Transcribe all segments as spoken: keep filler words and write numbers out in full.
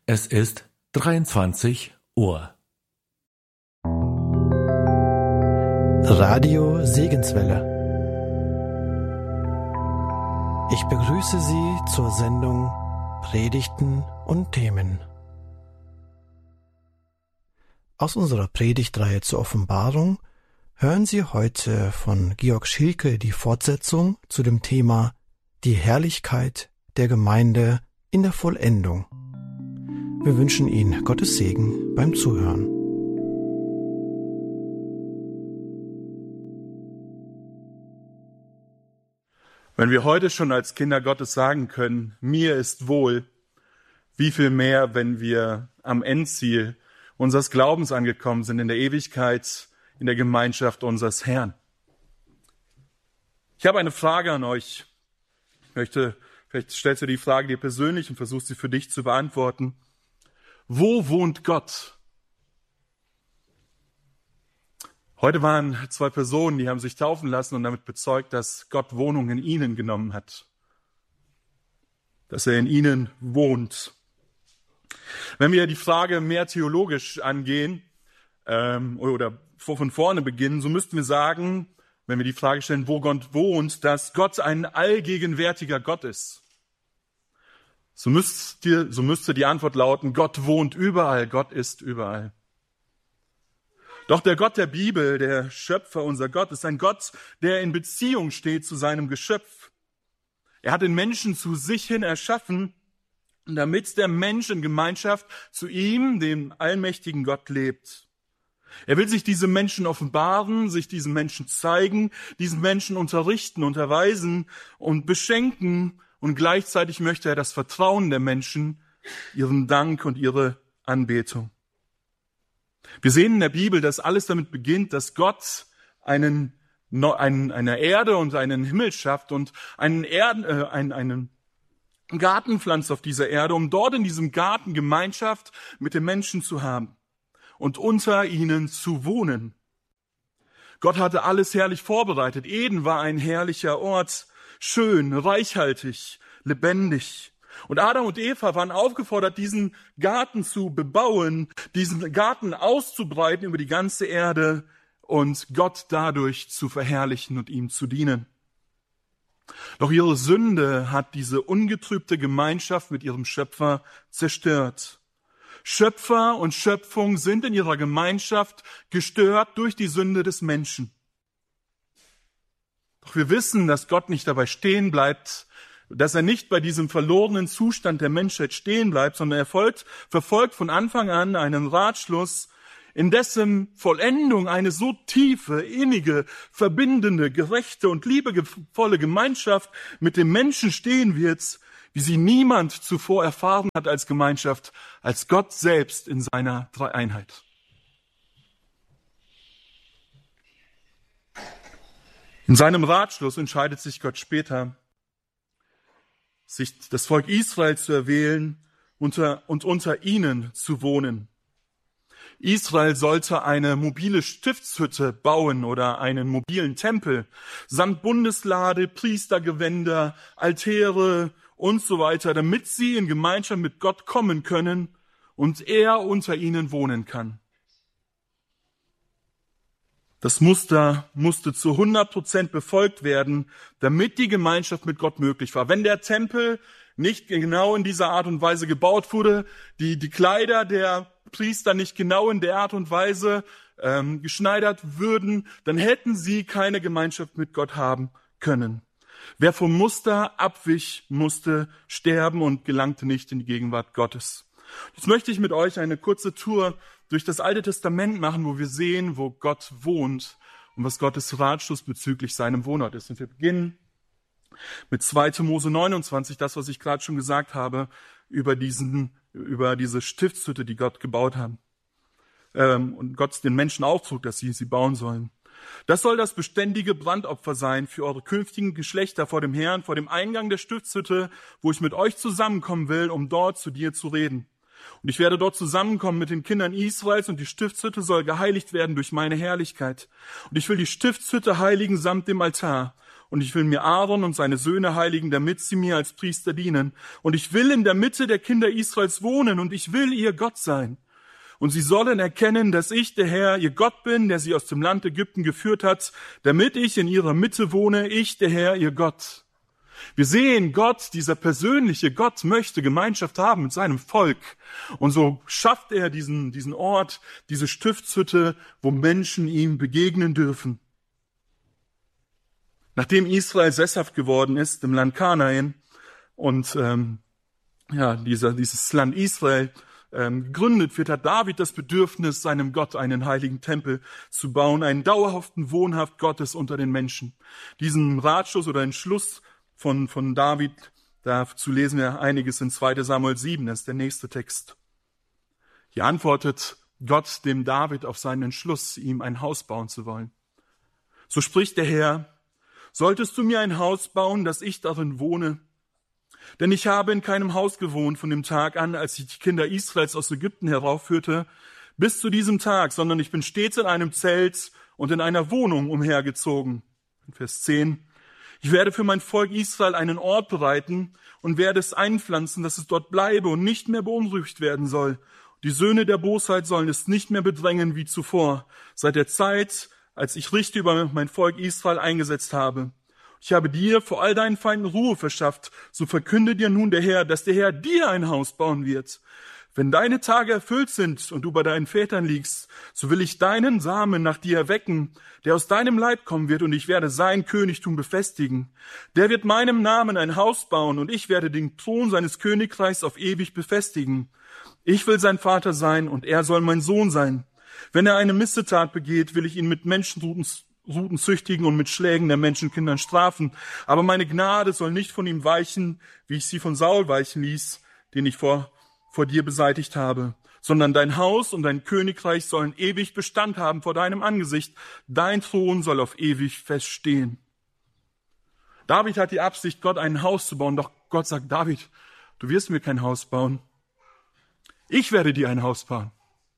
Es ist dreiundzwanzig Uhr. Radio Segenswelle. Ich begrüße Sie zur Sendung Predigten und Themen. Aus unserer Predigtreihe zur Offenbarung hören Sie heute von Georg Schielke die Fortsetzung zu dem Thema Die Herrlichkeit der Gemeinde in der Vollendung. Wir wünschen Ihnen Gottes Segen beim Zuhören. Wenn wir heute schon als Kinder Gottes sagen können, mir ist wohl, wie viel mehr, wenn wir am Endziel unseres Glaubens angekommen sind, in der Ewigkeit, in der Gemeinschaft unseres Herrn. Ich habe eine Frage an euch. Ich möchte, vielleicht stellst du die Frage dir persönlich und versuchst sie für dich zu beantworten. Wo wohnt Gott? Heute waren zwei Personen, die haben sich taufen lassen und damit bezeugt, dass Gott Wohnung in ihnen genommen hat. Dass er in ihnen wohnt. Wenn wir die Frage mehr theologisch angehen ähm, oder von vorne beginnen, so müssten wir sagen, wenn wir die Frage stellen, wo Gott wohnt, dass Gott ein allgegenwärtiger Gott ist. So müsste, so müsste die Antwort lauten, Gott wohnt überall, Gott ist überall. Doch der Gott der Bibel, der Schöpfer, unser Gott, ist ein Gott, der in Beziehung steht zu seinem Geschöpf. Er hat den Menschen zu sich hin erschaffen, damit der Mensch in Gemeinschaft zu ihm, dem allmächtigen Gott, lebt. Er will sich diesem Menschen offenbaren, sich diesen Menschen zeigen, diesen Menschen unterrichten, unterweisen und beschenken. Und gleichzeitig möchte er das Vertrauen der Menschen, ihren Dank und ihre Anbetung. Wir sehen in der Bibel, dass alles damit beginnt, dass Gott einen, einen, eine Erde und einen Himmel schafft und einen, Erden, äh, einen, einen Garten pflanzt auf dieser Erde, um dort in diesem Garten Gemeinschaft mit den Menschen zu haben und unter ihnen zu wohnen. Gott hatte alles herrlich vorbereitet. Eden war ein herrlicher Ort, schön, reichhaltig, lebendig. Und Adam und Eva waren aufgefordert, diesen Garten zu bebauen, diesen Garten auszubreiten über die ganze Erde und Gott dadurch zu verherrlichen und ihm zu dienen. Doch ihre Sünde hat diese ungetrübte Gemeinschaft mit ihrem Schöpfer zerstört. Schöpfer und Schöpfung sind in ihrer Gemeinschaft gestört durch die Sünde des Menschen. Doch wir wissen, dass Gott nicht dabei stehen bleibt, dass er nicht bei diesem verlorenen Zustand der Menschheit stehen bleibt, sondern er folgt, verfolgt von Anfang an einen Ratschluss, in dessen Vollendung eine so tiefe, innige, verbindende, gerechte und liebevolle Gemeinschaft mit dem Menschen stehen wird, wie sie niemand zuvor erfahren hat als Gemeinschaft, als Gott selbst in seiner Dreieinheit. In seinem Ratschluss entscheidet sich Gott später, sich das Volk Israel zu erwählen unter, und unter ihnen zu wohnen. Israel sollte eine mobile Stiftshütte bauen oder einen mobilen Tempel, samt Bundeslade, Priestergewänder, Altäre und so weiter, damit sie in Gemeinschaft mit Gott kommen können und er unter ihnen wohnen kann. Das Muster musste zu hundert Prozent befolgt werden, damit die Gemeinschaft mit Gott möglich war. Wenn der Tempel nicht genau in dieser Art und Weise gebaut wurde, die, die Kleider der Priester nicht genau in der Art und Weise ähm, geschneidert würden, dann hätten sie keine Gemeinschaft mit Gott haben können. Wer vom Muster abwich, musste sterben und gelangte nicht in die Gegenwart Gottes. Jetzt möchte ich mit euch eine kurze Tour durch das Alte Testament machen, wo wir sehen, wo Gott wohnt und was Gottes Ratschluss bezüglich seinem Wohnort ist. Und wir beginnen mit zweiter Mose neunundzwanzig, das, was ich gerade schon gesagt habe, über diesen, über diese Stiftshütte, die Gott gebaut hat. Ähm, und Gott den Menschen auftrug, dass sie sie bauen sollen. Das soll das beständige Brandopfer sein für eure künftigen Geschlechter vor dem Herrn, vor dem Eingang der Stiftshütte, wo ich mit euch zusammenkommen will, um dort zu dir zu reden. Und ich werde dort zusammenkommen mit den Kindern Israels und die Stiftshütte soll geheiligt werden durch meine Herrlichkeit. Und ich will die Stiftshütte heiligen samt dem Altar. und ich will mir Aaron und seine Söhne heiligen, damit sie mir als Priester dienen. Und ich will in der Mitte der Kinder Israels wohnen und ich will ihr Gott sein. Und sie sollen erkennen, dass ich, der Herr, ihr Gott bin, der sie aus dem Land Ägypten geführt hat, damit ich in ihrer Mitte wohne, ich, der Herr, ihr Gott. Wir sehen, Gott, dieser persönliche Gott, möchte Gemeinschaft haben mit seinem Volk. Und so schafft er diesen, diesen Ort, diese Stiftshütte, wo Menschen ihm begegnen dürfen. Nachdem Israel sesshaft geworden ist im Land Kanaan und ähm, ja dieser, dieses Land Israel ähm, gegründet wird, hat David das Bedürfnis, seinem Gott einen heiligen Tempel zu bauen, einen dauerhaften Wohnhaft Gottes unter den Menschen. Diesen Ratschluss oder Entschluss von, von David, dazu lesen wir einiges in zweiter Samuel sieben, das ist der nächste Text. Hier antwortet Gott dem David auf seinen Entschluss, ihm ein Haus bauen zu wollen. So spricht der Herr: Solltest du mir ein Haus bauen, dass ich darin wohne? Denn ich habe in keinem Haus gewohnt von dem Tag an, als ich die Kinder Israels aus Ägypten heraufführte, bis zu diesem Tag, sondern ich bin stets in einem Zelt und in einer Wohnung umhergezogen. In Vers zehn. Ich werde für mein Volk Israel einen Ort bereiten und werde es einpflanzen, dass es dort bleibe und nicht mehr beunruhigt werden soll. Die Söhne der Bosheit sollen es nicht mehr bedrängen wie zuvor, seit der Zeit, als ich Richter über mein Volk Israel eingesetzt habe. Ich habe dir vor all deinen Feinden Ruhe verschafft. So verkünde dir nun der Herr, dass der Herr dir ein Haus bauen wird. Wenn deine Tage erfüllt sind und du bei deinen Vätern liegst, so will ich deinen Samen nach dir erwecken, der aus deinem Leib kommen wird, und ich werde sein Königtum befestigen. Der wird meinem Namen ein Haus bauen, und ich werde den Thron seines Königreichs auf ewig befestigen. Ich will sein Vater sein, und er soll mein Sohn sein. Wenn er eine Missetat begeht, will ich ihn mit Menschenruten Ruten züchtigen und mit Schlägen der Menschenkindern strafen. Aber meine Gnade soll nicht von ihm weichen, wie ich sie von Saul weichen ließ, den ich vor, vor dir beseitigt habe, sondern dein Haus und dein Königreich sollen ewig Bestand haben vor deinem Angesicht. Dein Thron soll auf ewig feststehen. David hat die Absicht, Gott ein Haus zu bauen, doch Gott sagt: David, du wirst mir kein Haus bauen. Ich werde dir ein Haus bauen.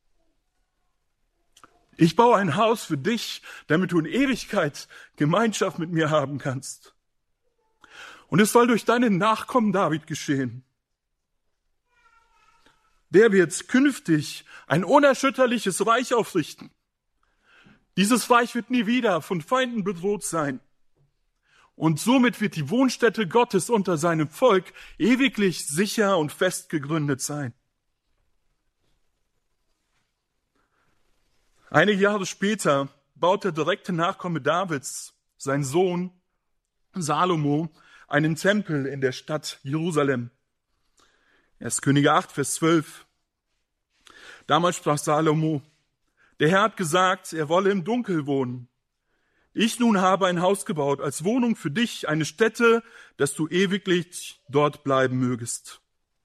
Ich baue ein Haus für dich, damit du in Ewigkeit Gemeinschaft mit mir haben kannst. Und es soll durch deinen Nachkommen David geschehen. Der wird künftig ein unerschütterliches Reich aufrichten. Dieses Reich wird nie wieder von Feinden bedroht sein. Und somit wird die Wohnstätte Gottes unter seinem Volk ewiglich sicher und fest gegründet sein. Einige Jahre später baut der direkte Nachkomme Davids, sein Sohn Salomo, einen Tempel in der Stadt Jerusalem. erster Könige acht, Vers zwölf. Damals sprach Salomo: Der Herr hat gesagt, er wolle im Dunkel wohnen. Ich nun habe ein Haus gebaut als Wohnung für dich, eine Stätte, dass du ewiglich dort bleiben mögest.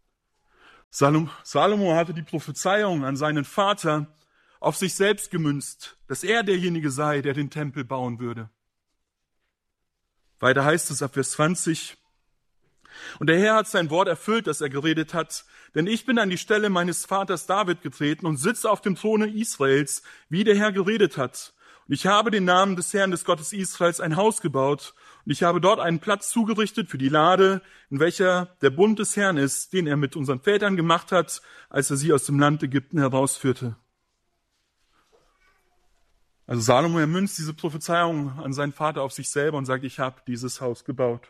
Salomo hatte die Prophezeiung an seinen Vater auf sich selbst gemünzt, dass er derjenige sei, der den Tempel bauen würde. Weiter heißt es ab Vers zwanzig: Und der Herr hat sein Wort erfüllt, das er geredet hat, denn ich bin an die Stelle meines Vaters David getreten und sitze auf dem Throne Israels, wie der Herr geredet hat. Und ich habe den Namen des Herrn, des Gottes Israels, ein Haus gebaut, und ich habe dort einen Platz zugerichtet für die Lade, in welcher der Bund des Herrn ist, den er mit unseren Vätern gemacht hat, als er sie aus dem Land Ägypten herausführte. Also Salomo, er münzt diese Prophezeiung an seinen Vater auf sich selber und sagt: Ich habe dieses Haus gebaut.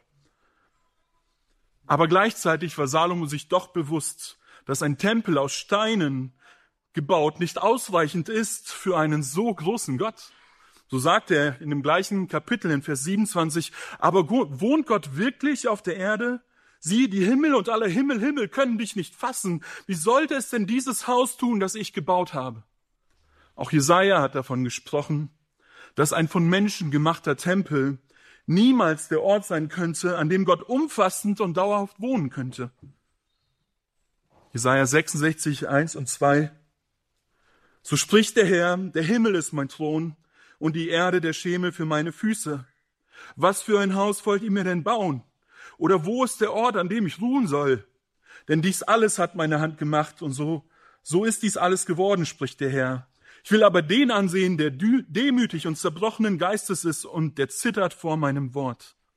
Aber gleichzeitig war Salomo sich doch bewusst, dass ein Tempel aus Steinen gebaut nicht ausreichend ist für einen so großen Gott. So sagt er in dem gleichen Kapitel in Vers siebenundzwanzig: Aber wohnt Gott wirklich auf der Erde? Sieh, die Himmel und aller Himmel, Himmel können dich nicht fassen. Wie sollte es denn dieses Haus tun, das ich gebaut habe? Auch Jesaja hat davon gesprochen, dass ein von Menschen gemachter Tempel niemals der Ort sein könnte, an dem Gott umfassend und dauerhaft wohnen könnte. Jesaja sechsundsechzig, eins und zwei. So spricht der Herr: Der Himmel ist mein Thron und die Erde der Schemel für meine Füße. Was für ein Haus wollt ihr mir denn bauen? Oder wo ist der Ort, an dem ich ruhen soll? Denn dies alles hat meine Hand gemacht, und so, so ist dies alles geworden, spricht der Herr. Ich will aber den ansehen, der demütig und zerbrochenen Geistes ist und der zittert vor meinem Wort.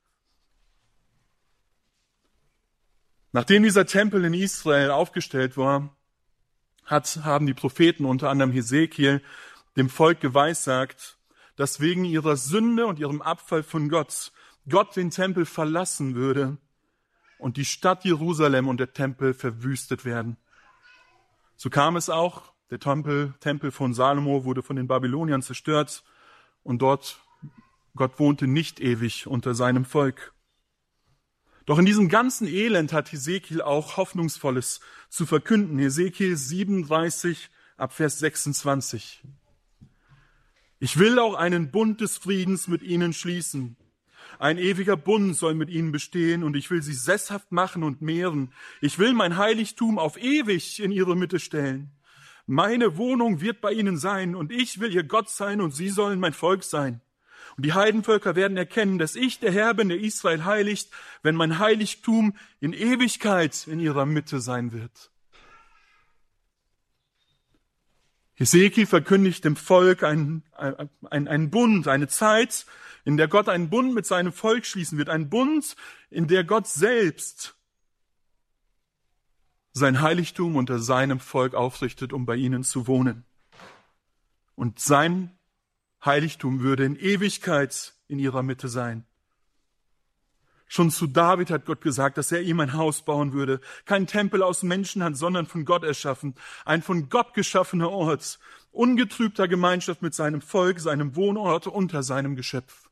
Nachdem dieser Tempel in Israel aufgestellt war, hat, haben die Propheten, unter anderem Hesekiel, dem Volk geweissagt, dass wegen ihrer Sünde und ihrem Abfall von Gott, Gott den Tempel verlassen würde und die Stadt Jerusalem und der Tempel verwüstet werden. So kam es auch. Der Tempel, Tempel von Salomo wurde von den Babyloniern zerstört und dort, Gott wohnte nicht ewig unter seinem Volk. Doch in diesem ganzen Elend hat Hesekiel auch Hoffnungsvolles zu verkünden. Hesekiel siebenunddreißig ab Vers sechsundzwanzig. Ich will auch einen Bund des Friedens mit ihnen schließen. Ein ewiger Bund soll mit ihnen bestehen und ich will sie sesshaft machen und mehren. Ich will mein Heiligtum auf ewig in ihre Mitte stellen. Meine Wohnung wird bei ihnen sein und ich will ihr Gott sein und sie sollen mein Volk sein. Und die Heidenvölker werden erkennen, dass ich der Herr bin, der Israel heiligt, wenn mein Heiligtum in Ewigkeit in ihrer Mitte sein wird. Hesekiel verkündigt dem Volk einen, einen, einen Bund, eine Zeit, in der Gott einen Bund mit seinem Volk schließen wird. Ein Bund, in der Gott selbst sein Heiligtum unter seinem Volk aufrichtet, um bei ihnen zu wohnen. Und sein Heiligtum würde in Ewigkeit in ihrer Mitte sein. Schon zu David hat Gott gesagt, dass er ihm ein Haus bauen würde. Kein Tempel aus Menschenhand, sondern von Gott erschaffen. Ein von Gott geschaffener Ort. Ungetrübter Gemeinschaft mit seinem Volk, seinem Wohnort unter seinem Geschöpf.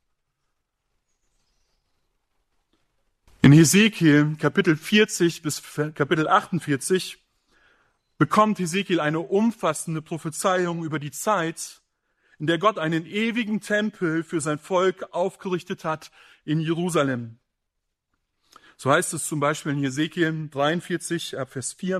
In Hesekiel Kapitel vierzig bis Kapitel achtundvierzig bekommt Hesekiel eine umfassende Prophezeiung über die Zeit, in der Gott einen ewigen Tempel für sein Volk aufgerichtet hat in Jerusalem. So heißt es zum Beispiel in Hesekiel dreiundvierzig, ab Vers vier.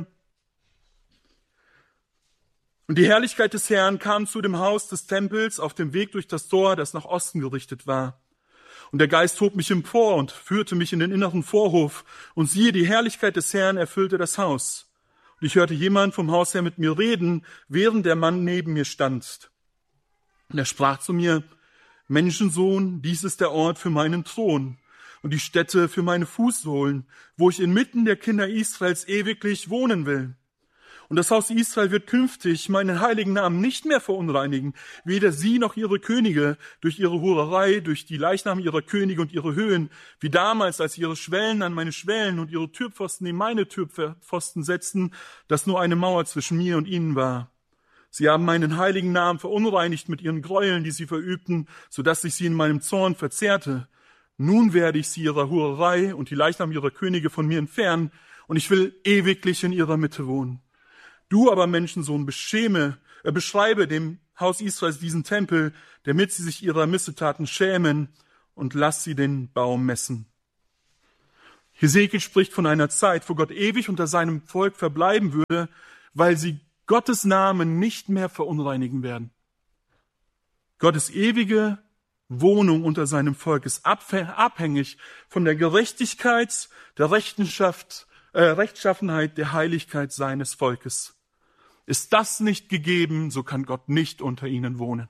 Und die Herrlichkeit des Herrn kam zu dem Haus des Tempels auf dem Weg durch das Tor, das nach Osten gerichtet war. Und der Geist hob mich empor und führte mich in den inneren Vorhof. Und siehe, die Herrlichkeit des Herrn erfüllte das Haus. Und ich hörte jemand vom Haus her mit mir reden, während der Mann neben mir stand. Und er sprach zu mir, Menschensohn, dies ist der Ort für meinen Thron und die Stätte für meine Fußsohlen, wo ich inmitten der Kinder Israels ewiglich wohnen will. Und das Haus Israel wird künftig meinen heiligen Namen nicht mehr verunreinigen, weder sie noch ihre Könige durch ihre Hurerei, durch die Leichname ihrer Könige und ihre Höhen, wie damals, als ihre Schwellen an meine Schwellen und ihre Türpfosten in meine Türpfosten setzten, dass nur eine Mauer zwischen mir und ihnen war. Sie haben meinen heiligen Namen verunreinigt mit ihren Gräueln, die sie verübten, so dass ich sie in meinem Zorn verzehrte. Nun werde ich sie ihrer Hurerei und die Leichnam ihrer Könige von mir entfernen, und ich will ewiglich in ihrer Mitte wohnen. Du aber, Menschensohn, beschäme, äh, beschreibe dem Haus Israels diesen Tempel, damit sie sich ihrer Missetaten schämen, und lass sie den Baum messen. Hesekiel spricht von einer Zeit, wo Gott ewig unter seinem Volk verbleiben würde, weil sie Gottes Namen nicht mehr verunreinigen werden. Gottes ewige Wohnung unter seinem Volk ist abhängig von der Gerechtigkeit, der Rechenschaft, äh, Rechtschaffenheit, der Heiligkeit seines Volkes. Ist das nicht gegeben, so kann Gott nicht unter ihnen wohnen.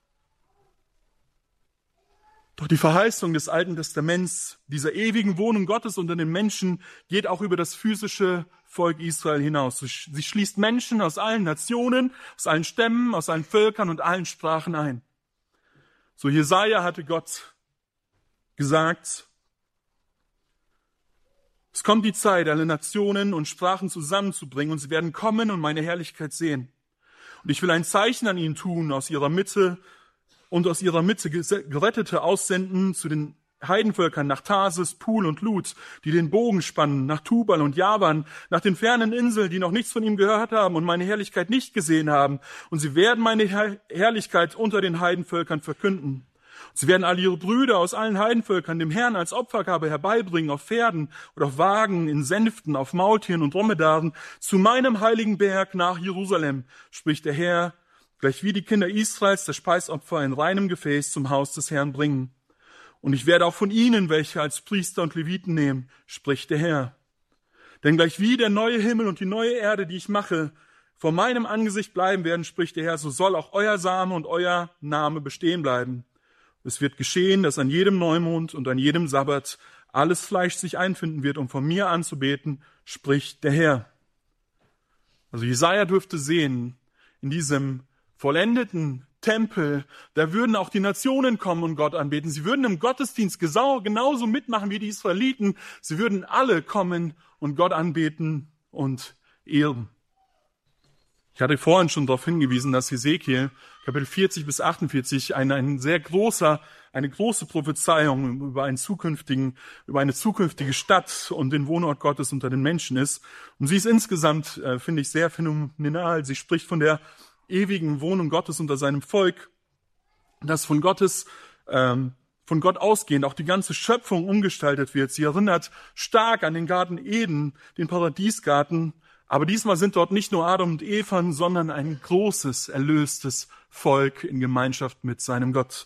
Doch die Verheißung des Alten Testaments, dieser ewigen Wohnung Gottes unter den Menschen, geht auch über das physische Volk Israel hinaus. Sie schließt Menschen aus allen Nationen, aus allen Stämmen, aus allen Völkern und allen Sprachen ein. So Jesaja hatte Gott gesagt, es kommt die Zeit, alle Nationen und Sprachen zusammenzubringen, und sie werden kommen und meine Herrlichkeit sehen. Und ich will ein Zeichen an ihnen tun, aus ihrer Mitte und aus ihrer Mitte Gerettete aussenden zu den Heidenvölkern nach Tarsis, Pul und Lut, die den Bogen spannen, nach Tubal und Javan, nach den fernen Inseln, die noch nichts von ihm gehört haben und meine Herrlichkeit nicht gesehen haben. Und sie werden meine Herrlichkeit unter den Heidenvölkern verkünden. Sie werden alle ihre Brüder aus allen Heidenvölkern dem Herrn als Opfergabe herbeibringen, auf Pferden oder auf Wagen, in Sänften, auf Maultieren und Dromedaren, zu meinem heiligen Berg nach Jerusalem, spricht der Herr, gleich wie die Kinder Israels das Speisopfer in reinem Gefäß zum Haus des Herrn bringen. Und ich werde auch von ihnen welche als Priester und Leviten nehmen, spricht der Herr. Denn gleich wie der neue Himmel und die neue Erde, die ich mache, vor meinem Angesicht bleiben werden, spricht der Herr, so soll auch euer Same und euer Name bestehen bleiben. Es wird geschehen, dass an jedem Neumond und an jedem Sabbat alles Fleisch sich einfinden wird, um von mir anzubeten, spricht der Herr. Also Jesaja dürfte sehen, in diesem vollendeten Tempel, da würden auch die Nationen kommen und Gott anbeten. Sie würden im Gottesdienst genauso mitmachen wie die Israeliten. Sie würden alle kommen und Gott anbeten und ehren. Ich hatte vorhin schon darauf hingewiesen, dass Hesekiel Kapitel vierzig bis achtundvierzig ein, ein sehr großer, eine große Prophezeiung über einen zukünftigen, über eine zukünftige Stadt und den Wohnort Gottes unter den Menschen ist. Und sie ist insgesamt, äh, finde ich, sehr phänomenal. Sie spricht von der ewigen Wohnung Gottes unter seinem Volk, das von Gottes, ähm, von Gott ausgehend auch die ganze Schöpfung umgestaltet wird. Sie erinnert stark an den Garten Eden, den Paradiesgarten. Aber diesmal sind dort nicht nur Adam und Eva, sondern ein großes, erlöstes Volk in Gemeinschaft mit seinem Gott.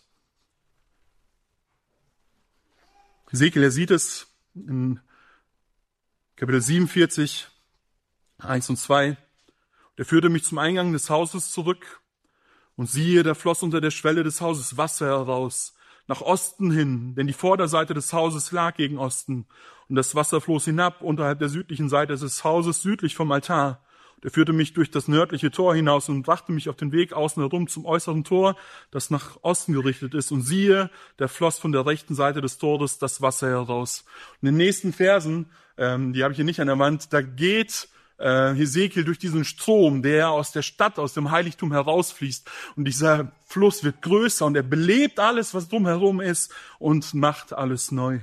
Hesekiel, er sieht es in Kapitel siebenundvierzig, eins und zwei. Der führte mich zum Eingang des Hauses zurück, und siehe, da floss unter der Schwelle des Hauses Wasser heraus, nach Osten hin, denn die Vorderseite des Hauses lag gegen Osten, und das Wasser floss hinab unterhalb der südlichen Seite des Hauses, südlich vom Altar. Und er führte mich durch das nördliche Tor hinaus und brachte mich auf den Weg außen herum zum äußeren Tor, das nach Osten gerichtet ist. Und siehe, da floss von der rechten Seite des Tores das Wasser heraus. Und in den nächsten Versen, ähm, die habe ich hier nicht an der Wand, da geht äh, Hesekiel durch diesen Strom, der aus der Stadt, aus dem Heiligtum herausfließt. Und dieser Fluss wird größer und er belebt alles, was drumherum ist, und macht alles neu.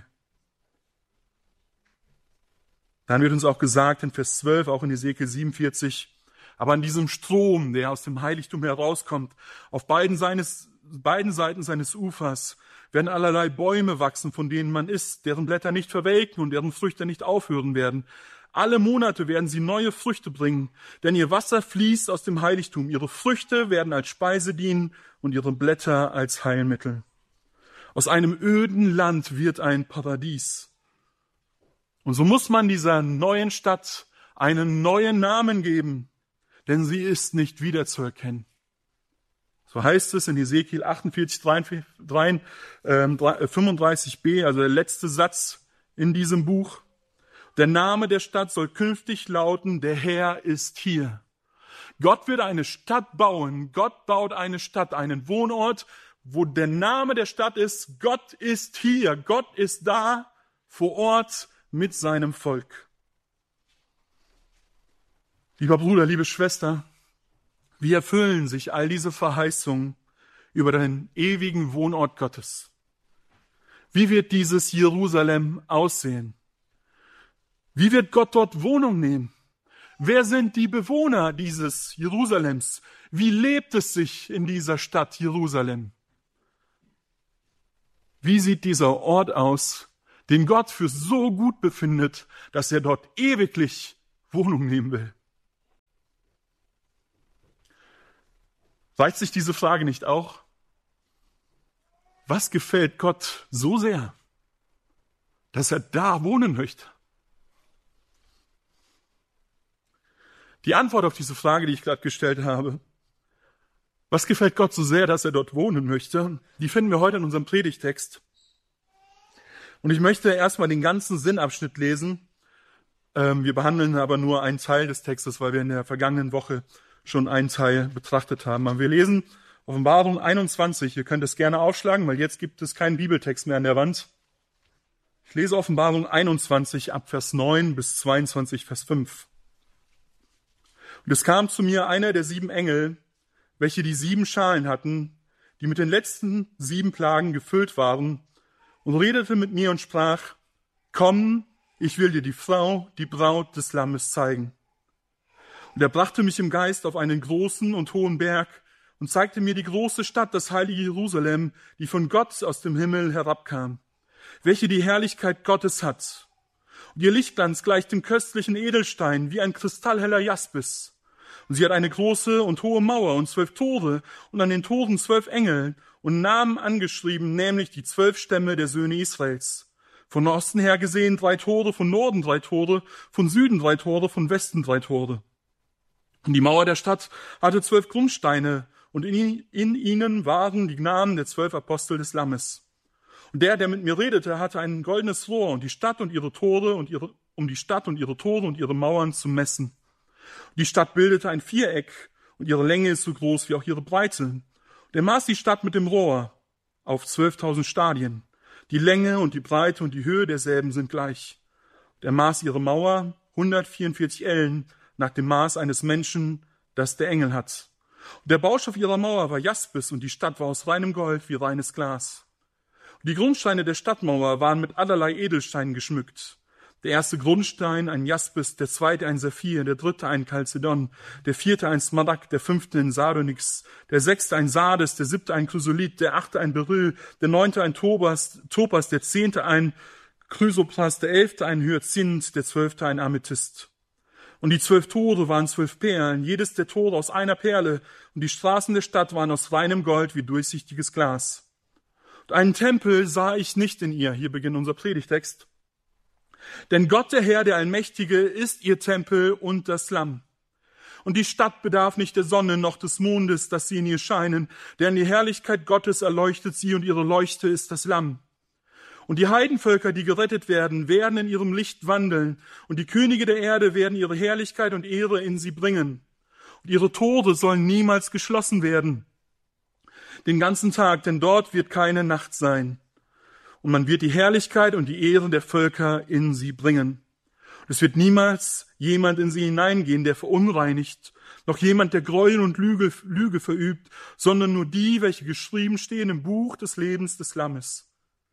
Dann wird uns auch gesagt in Vers zwölf, auch in Hesekiel siebenundvierzig, aber an diesem Strom, der aus dem Heiligtum herauskommt, auf beiden, seines, beiden Seiten seines Ufers werden allerlei Bäume wachsen, von denen man isst, deren Blätter nicht verwelken und deren Früchte nicht aufhören werden. Alle Monate werden sie neue Früchte bringen, denn ihr Wasser fließt aus dem Heiligtum. Ihre Früchte werden als Speise dienen und ihre Blätter als Heilmittel. Aus einem öden Land wird ein Paradies. Und so muss man dieser neuen Stadt einen neuen Namen geben, denn sie ist nicht wiederzuerkennen. So heißt es in Hesekiel achtundvierzig, fünfunddreißig b, also der letzte Satz in diesem Buch. Der Name der Stadt soll künftig lauten, der Herr ist hier. Gott wird eine Stadt bauen. Gott baut eine Stadt, einen Wohnort, wo der Name der Stadt ist, Gott ist hier. Gott ist da vor Ort mit seinem Volk. Lieber Bruder, liebe Schwester, wie erfüllen sich all diese Verheißungen über den ewigen Wohnort Gottes? Wie wird dieses Jerusalem aussehen? Wie wird Gott dort Wohnung nehmen? Wer sind die Bewohner dieses Jerusalems? Wie lebt es sich in dieser Stadt Jerusalem? Wie sieht dieser Ort aus, den Gott für so gut befindet, dass er dort ewiglich Wohnung nehmen will? Reizt sich diese Frage nicht auch? Was gefällt Gott so sehr, dass er da wohnen möchte? Die Antwort auf diese Frage, die ich gerade gestellt habe, was gefällt Gott so sehr, dass er dort wohnen möchte, die finden wir heute in unserem Predigtext. Und ich möchte erstmal den ganzen Sinnabschnitt lesen. Wir behandeln aber nur einen Teil des Textes, weil wir in der vergangenen Woche schon einen Teil betrachtet haben. Aber wir lesen Offenbarung einundzwanzig. Ihr könnt es gerne aufschlagen, weil jetzt gibt es keinen Bibeltext mehr an der Wand. Ich lese Offenbarung einundzwanzig ab Vers neun bis zweiundzwanzig, Vers fünf. Und es kam zu mir einer der sieben Engel, welche die sieben Schalen hatten, die mit den letzten sieben Plagen gefüllt waren, und redete mit mir und sprach, komm, ich will dir die Frau, die Braut des Lammes zeigen. Und er brachte mich im Geist auf einen großen und hohen Berg und zeigte mir die große Stadt, das heilige Jerusalem, die von Gott aus dem Himmel herabkam, welche die Herrlichkeit Gottes hat. Und ihr Lichtglanz gleicht dem köstlichen Edelstein, wie ein kristallheller Jaspis. Und sie hat eine große und hohe Mauer und zwölf Tore und an den Toren zwölf Engel und Namen angeschrieben, nämlich die zwölf Stämme der Söhne Israels. Von Osten her gesehen drei Tore, von Norden drei Tore, von Süden drei Tore, von Westen drei Tore. Und die Mauer der Stadt hatte zwölf Grundsteine, und in, in ihnen waren die Namen der zwölf Apostel des Lammes. Und der, der mit mir redete, hatte ein goldenes Rohr und die Stadt und ihre Tore und ihre, um die Stadt und ihre Tore und ihre Mauern zu messen. Die Stadt bildete ein Viereck und ihre Länge ist so groß wie auch ihre Breite. Und er maß die Stadt mit dem Rohr auf zwölftausend Stadien. Die Länge und die Breite und die Höhe derselben sind gleich. Und er maß ihre Mauer hundertvierundvierzig Ellen nach dem Maß eines Menschen, das der Engel hat. Und der Baustoff ihrer Mauer war Jaspis und die Stadt war aus reinem Gold wie reines Glas. Und die Grundsteine der Stadtmauer waren mit allerlei Edelsteinen geschmückt. Der erste Grundstein ein Jaspis, der zweite ein Saphir, der dritte ein Chalcedon, der vierte ein Smaragd, der fünfte ein Sardonyx, der sechste ein Sardes, der siebte ein Chrysolit, der achte ein Beryl, der neunte ein Topas, Topas, der zehnte ein Chrysopras, der elfte ein Hyazinth, der zwölfte ein Amethyst. Und die zwölf Tore waren zwölf Perlen, jedes der Tore aus einer Perle, und die Straßen der Stadt waren aus reinem Gold wie durchsichtiges Glas. Und einen Tempel sah ich nicht in ihr, hier beginnt unser Predigtext. Denn Gott, der Herr, der Allmächtige, ist ihr Tempel und das Lamm. Und die Stadt bedarf nicht der Sonne noch des Mondes, dass sie in ihr scheinen, denn die Herrlichkeit Gottes erleuchtet sie und ihre Leuchte ist das Lamm. Und die Heidenvölker, die gerettet werden, werden in ihrem Licht wandeln, und die Könige der Erde werden ihre Herrlichkeit und Ehre in sie bringen. Und ihre Tore sollen niemals geschlossen werden, den ganzen Tag, denn dort wird keine Nacht sein. Und man wird die Herrlichkeit und die Ehre der Völker in sie bringen. Und es wird niemals jemand in sie hineingehen, der verunreinigt, noch jemand, der Gräuel und Lüge, Lüge verübt, sondern nur die, welche geschrieben stehen im Buch des Lebens des Lammes.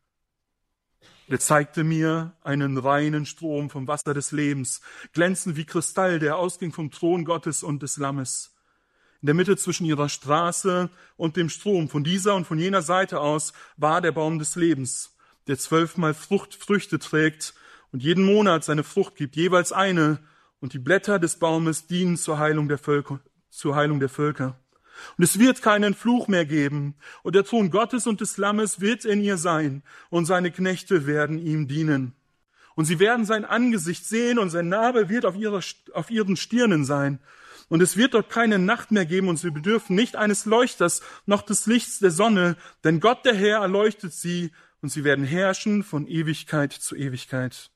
Er zeigte mir einen reinen Strom vom Wasser des Lebens, glänzend wie Kristall, der ausging vom Thron Gottes und des Lammes. In der Mitte zwischen ihrer Straße und dem Strom, von dieser und von jener Seite aus, war der Baum des Lebens, der zwölfmal Frucht, Früchte trägt und jeden Monat seine Frucht gibt, jeweils eine, und die Blätter des Baumes dienen zur Heilung der Völker, zur Heilung der Völker. Und es wird keinen Fluch mehr geben, und der Thron Gottes und des Lammes wird in ihr sein, und seine Knechte werden ihm dienen. Und sie werden sein Angesicht sehen, und sein Name wird auf, ihrer, auf ihren Stirnen sein. Und es wird dort keine Nacht mehr geben, und sie bedürfen nicht eines Leuchters, noch des Lichts der Sonne, denn Gott der Herr erleuchtet sie, und sie werden herrschen von Ewigkeit zu Ewigkeit.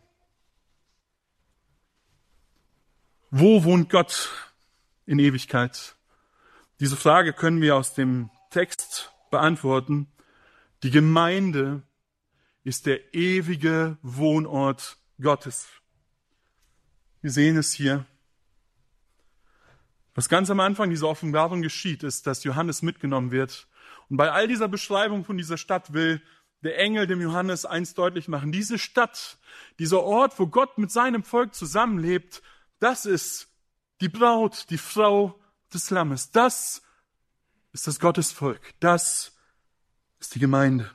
Wo wohnt Gott in Ewigkeit? Diese Frage können wir aus dem Text beantworten. Die Gemeinde ist der ewige Wohnort Gottes. Wir sehen es hier. Was ganz am Anfang dieser Offenbarung geschieht, ist, dass Johannes mitgenommen wird. Und bei all dieser Beschreibung von dieser Stadt will der Engel dem Johannes eins deutlich machen. Diese Stadt, dieser Ort, wo Gott mit seinem Volk zusammenlebt, das ist die Braut, die Frau des Lammes. Das ist das Gottesvolk. Das ist die Gemeinde.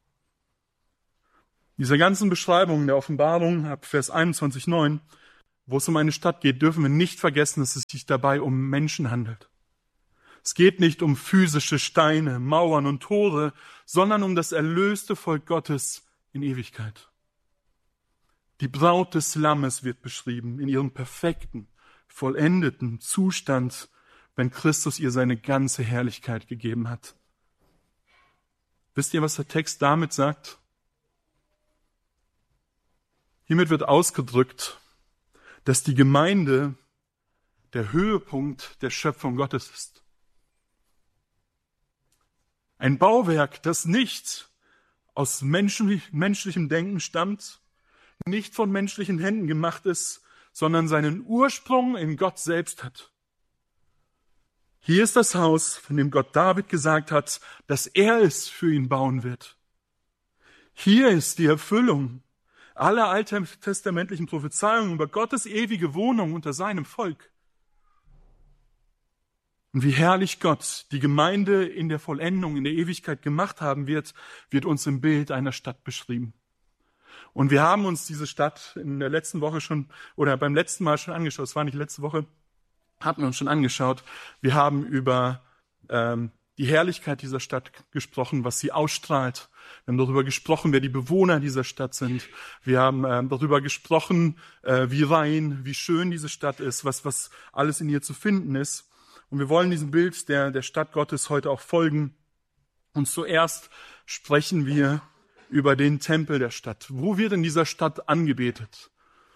Dieser ganzen Beschreibung der Offenbarung, ab Vers einundzwanzig neun, wo es um eine Stadt geht, dürfen wir nicht vergessen, dass es sich dabei um Menschen handelt. Es geht nicht um physische Steine, Mauern und Tore, sondern um das erlöste Volk Gottes in Ewigkeit. Die Braut des Lammes wird beschrieben in ihrem perfekten, vollendeten Zustand, wenn Christus ihr seine ganze Herrlichkeit gegeben hat. Wisst ihr, was der Text damit sagt? Hiermit wird ausgedrückt, dass die Gemeinde der Höhepunkt der Schöpfung Gottes ist. Ein Bauwerk, das nicht aus menschlich, menschlichem Denken stammt, nicht von menschlichen Händen gemacht ist, sondern seinen Ursprung in Gott selbst hat. Hier ist das Haus, von dem Gott David gesagt hat, dass er es für ihn bauen wird. Hier ist die Erfüllung aller alttestamentlichen Prophezeiungen über Gottes ewige Wohnung unter seinem Volk. Und wie herrlich Gott die Gemeinde in der Vollendung, in der Ewigkeit gemacht haben wird, wird uns im Bild einer Stadt beschrieben. Und wir haben uns diese Stadt in der letzten Woche schon, oder beim letzten Mal schon angeschaut, es war nicht letzte Woche, hatten wir uns schon angeschaut. Wir haben über ähm, die Herrlichkeit dieser Stadt gesprochen, was sie ausstrahlt. Wir haben darüber gesprochen, wer die Bewohner dieser Stadt sind. Wir haben ähm, darüber gesprochen, äh, wie rein, wie schön diese Stadt ist, was, was alles in ihr zu finden ist. Und wir wollen diesem Bild der, der Stadt Gottes heute auch folgen. Und zuerst sprechen wir über den Tempel der Stadt. Wo wird in dieser Stadt angebetet?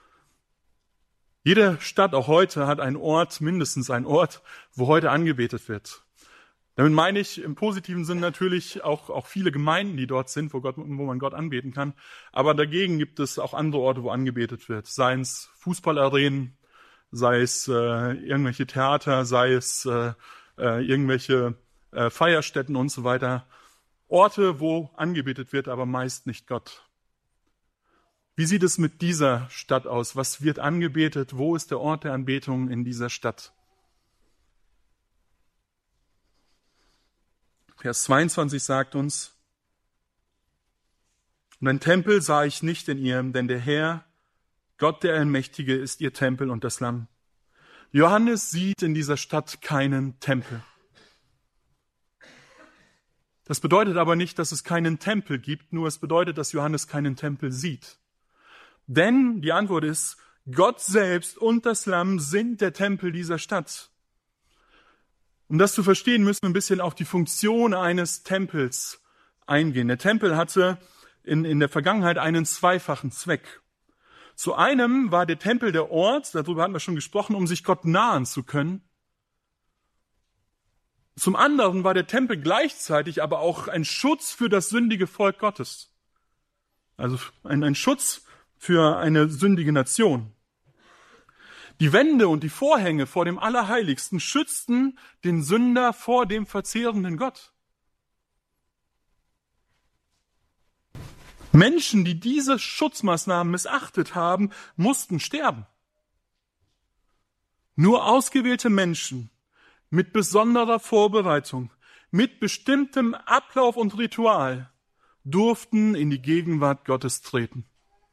Jede Stadt, auch heute, hat einen Ort, mindestens einen Ort, wo heute angebetet wird. Damit meine ich im positiven Sinn natürlich auch, auch viele Gemeinden, die dort sind, wo, Gott, wo man Gott anbeten kann. Aber dagegen gibt es auch andere Orte, wo angebetet wird. Sei es Fußballarenen, sei es äh, irgendwelche Theater, sei es äh, äh, irgendwelche äh, Feierstätten und so weiter. Orte, wo angebetet wird, aber meist nicht Gott. Wie sieht es mit dieser Stadt aus? Was wird angebetet? Wo ist der Ort der Anbetung in dieser Stadt? Vers zweiundzwanzig sagt uns, und ein Tempel sah ich nicht in ihr, denn der Herr, Gott der Allmächtige, ist ihr Tempel und das Lamm. Johannes sieht in dieser Stadt keinen Tempel. Das bedeutet aber nicht, dass es keinen Tempel gibt, nur es bedeutet, dass Johannes keinen Tempel sieht. Denn die Antwort ist, Gott selbst und das Lamm sind der Tempel dieser Stadt. Um das zu verstehen, müssen wir ein bisschen auf die Funktion eines Tempels eingehen. Der Tempel hatte in, in der Vergangenheit einen zweifachen Zweck. Zu einem war der Tempel der Ort, darüber hatten wir schon gesprochen, um sich Gott nahen zu können. Zum anderen war der Tempel gleichzeitig aber auch ein Schutz für das sündige Volk Gottes. Also ein, ein Schutz für eine sündige Nation. Die Wände und die Vorhänge vor dem Allerheiligsten schützten den Sünder vor dem verzehrenden Gott. Menschen, die diese Schutzmaßnahmen missachtet haben, mussten sterben. Nur ausgewählte Menschen mit besonderer Vorbereitung, mit bestimmtem Ablauf und Ritual durften in die Gegenwart Gottes treten.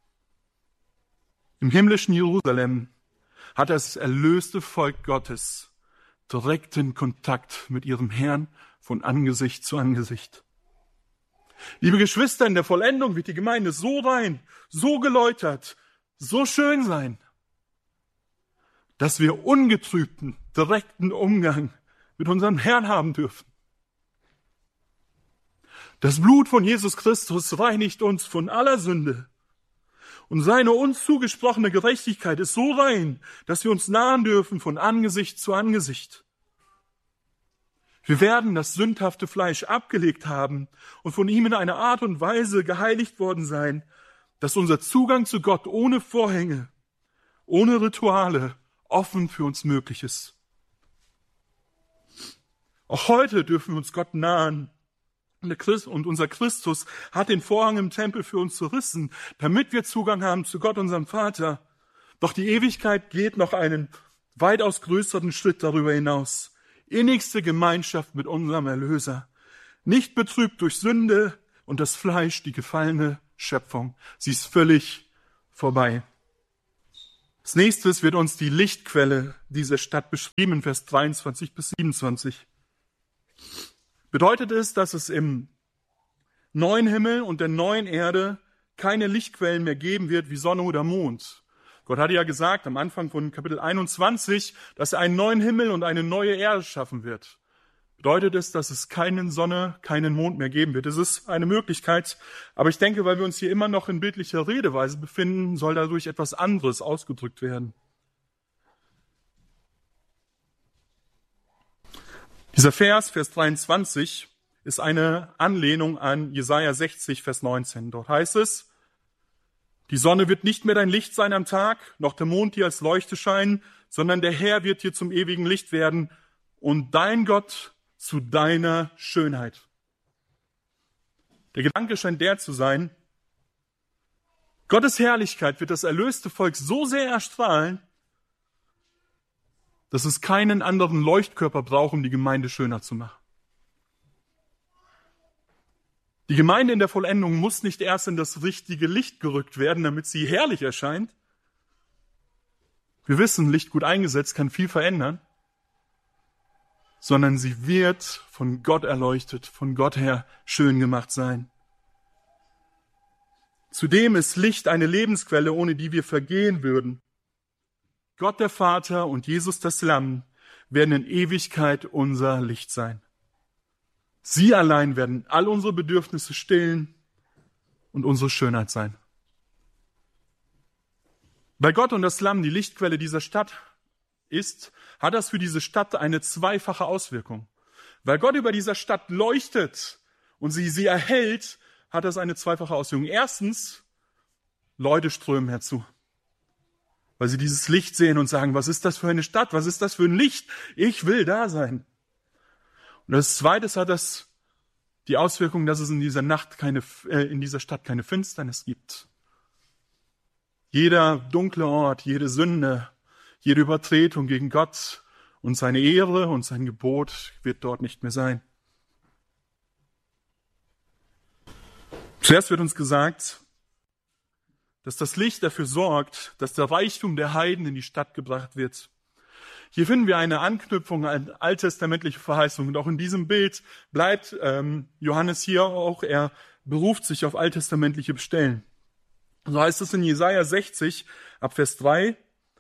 Im himmlischen Jerusalem hat das erlöste Volk Gottes direkten Kontakt mit ihrem Herrn von Angesicht zu Angesicht. Liebe Geschwister, in der Vollendung wird die Gemeinde so rein, so geläutert, so schön sein, dass wir ungetrübten, direkten Umgang mit unserem Herrn haben dürfen. Das Blut von Jesus Christus reinigt uns von aller Sünde. Und seine uns zugesprochene Gerechtigkeit ist so rein, dass wir uns nahen dürfen von Angesicht zu Angesicht. Wir werden das sündhafte Fleisch abgelegt haben und von ihm in einer Art und Weise geheiligt worden sein, dass unser Zugang zu Gott ohne Vorhänge, ohne Rituale offen für uns möglich ist. Auch heute dürfen wir uns Gott nahen. Und unser Christus hat den Vorhang im Tempel für uns zerrissen, damit wir Zugang haben zu Gott, unserem Vater. Doch die Ewigkeit geht noch einen weitaus größeren Schritt darüber hinaus. Innigste Gemeinschaft mit unserem Erlöser. Nicht betrübt durch Sünde und das Fleisch, die gefallene Schöpfung. Sie ist völlig vorbei. Als nächstes wird uns die Lichtquelle dieser Stadt beschrieben, Vers dreiundzwanzig bis siebenundzwanzig. Bedeutet es, dass es im neuen Himmel und der neuen Erde keine Lichtquellen mehr geben wird wie Sonne oder Mond. Gott hatte ja gesagt am Anfang von Kapitel einundzwanzig, dass er einen neuen Himmel und eine neue Erde schaffen wird. Bedeutet es, dass es keine Sonne, keinen Mond mehr geben wird. Es ist eine Möglichkeit, aber ich denke, weil wir uns hier immer noch in bildlicher Redeweise befinden, soll dadurch etwas anderes ausgedrückt werden. Dieser Vers, Vers dreiundzwanzig, ist eine Anlehnung an Jesaja sechzig, Vers neunzehn. Dort heißt es, die Sonne wird nicht mehr dein Licht sein am Tag, noch der Mond dir als Leuchte scheinen, sondern der Herr wird dir zum ewigen Licht werden und dein Gott zu deiner Schönheit. Der Gedanke scheint der zu sein, Gottes Herrlichkeit wird das erlöste Volk so sehr erstrahlen, dass es keinen anderen Leuchtkörper braucht, um die Gemeinde schöner zu machen. Die Gemeinde in der Vollendung muss nicht erst in das richtige Licht gerückt werden, damit sie herrlich erscheint. Wir wissen, Licht gut eingesetzt kann viel verändern, sondern sie wird von Gott erleuchtet, von Gott her schön gemacht sein. Zudem ist Licht eine Lebensquelle, ohne die wir vergehen würden. Gott der Vater und Jesus das Lamm werden in Ewigkeit unser Licht sein. Sie allein werden all unsere Bedürfnisse stillen und unsere Schönheit sein. Weil Gott und das Lamm die Lichtquelle dieser Stadt ist, hat das für diese Stadt eine zweifache Auswirkung. Weil Gott über dieser Stadt leuchtet und sie sie erhält, hat das eine zweifache Auswirkung. Erstens, Leute strömen herzu, weil sie dieses Licht sehen und sagen, was ist das für eine Stadt, was ist das für ein Licht? Ich will da sein. Und das Zweite hat das die Auswirkung, dass es in dieser Nacht keine, äh, in dieser Stadt keine Finsternis gibt. Jeder dunkle Ort, jede Sünde, jede Übertretung gegen Gott und seine Ehre und sein Gebot wird dort nicht mehr sein. Zuerst wird uns gesagt, dass das Licht dafür sorgt, dass der Reichtum der Heiden in die Stadt gebracht wird. Hier finden wir eine Anknüpfung an alttestamentliche Verheißungen. Und auch in diesem Bild bleibt ähm, Johannes hier auch, er beruft sich auf alttestamentliche Stellen. So heißt es in Jesaja sechzig, ab Vers drei,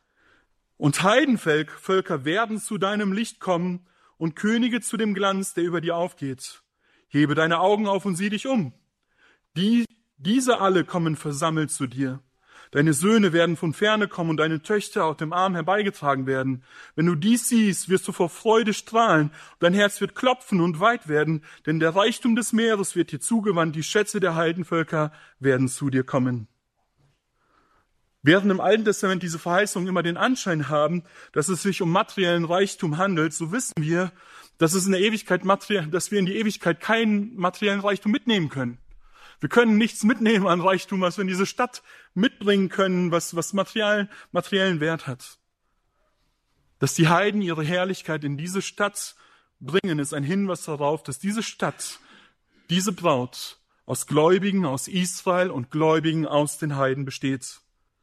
und Heidenvölker werden zu deinem Licht kommen und Könige zu dem Glanz, der über dir aufgeht. Hebe deine Augen auf und sieh dich um. Die, diese alle kommen versammelt zu dir. Deine Söhne werden von ferne kommen und deine Töchter auf dem Arm herbeigetragen werden. Wenn du dies siehst, wirst du vor Freude strahlen. Dein Herz wird klopfen und weit werden, denn der Reichtum des Meeres wird dir zugewandt. Die Schätze der Heidenvölker werden zu dir kommen. Während im Alten Testament diese Verheißungen immer den Anschein haben, dass es sich um materiellen Reichtum handelt, so wissen wir, dass es in der Ewigkeit materiell, dass wir in die Ewigkeit keinen materiellen Reichtum mitnehmen können. Wir können nichts mitnehmen an Reichtum, was wir in diese Stadt mitbringen können, was, was materiell, materiellen Wert hat. Dass die Heiden ihre Herrlichkeit in diese Stadt bringen, ist ein Hinweis darauf, dass diese Stadt, diese Braut aus Gläubigen aus Israel und Gläubigen aus den Heiden besteht.